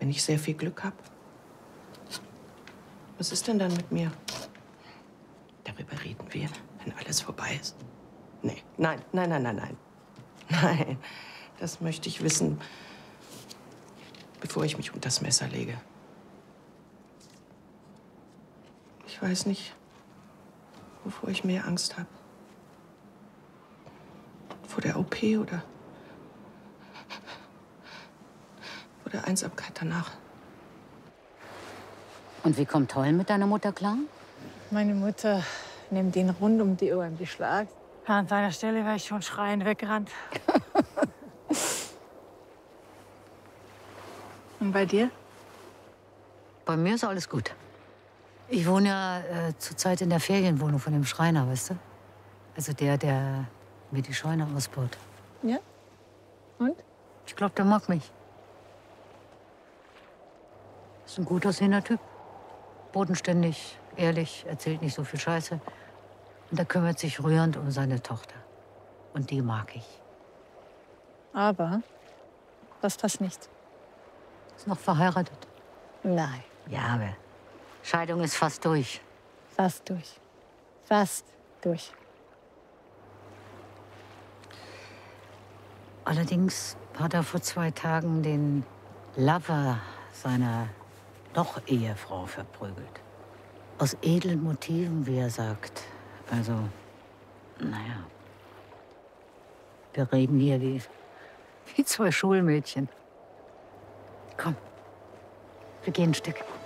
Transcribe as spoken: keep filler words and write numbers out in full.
wenn ich sehr viel Glück habe. Was ist denn dann mit mir? Darüber reden wir, wenn alles vorbei ist. Nee, nein, nein, nein, nein, nein. Nein, das möchte ich wissen, bevor ich mich unters Messer lege. Ich weiß nicht, wovor ich mehr Angst habe. Vor der O P oder vor der Einsamkeit danach. Und wie kommt Heulen mit deiner Mutter klar? Meine Mutter nimmt ihn rund um die Uhr in Beschlag. An seiner Stelle wäre ich schon schreiend weggerannt. Und bei dir? Bei mir ist alles gut. Ich wohne ja äh, zurzeit in der Ferienwohnung von dem Schreiner, weißt du? Also der, der mir die Scheune ausbaut. Ja? Und? Ich glaube, der mag mich. Ist ein gut aussehender Typ. Bodenständig, ehrlich, erzählt nicht so viel Scheiße. Und er kümmert sich rührend um seine Tochter. Und die mag ich. Aber das passt nicht. Ist noch verheiratet? Nein. Ja, aber Scheidung ist fast durch. Fast durch. Fast durch. Allerdings hat er vor zwei Tagen den Lover seiner doch Ehefrau verprügelt. Aus edlen Motiven, wie er sagt. Also, naja. Wir reden hier wie, wie zwei Schulmädchen. Komm, wir gehen ein Stück.